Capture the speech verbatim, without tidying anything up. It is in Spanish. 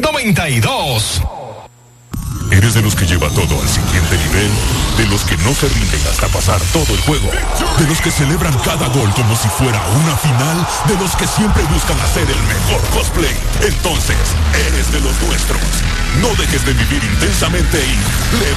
noventa y dos. ¿Eres de los que lleva todo al siguiente nivel? ¿De los que no se rinden hasta pasar todo el juego? ¿De los que celebran cada gol como si fuera una final? ¿De los que siempre buscan hacer el mejor cosplay? Entonces, eres de los nuestros. No dejes de vivir intensamente y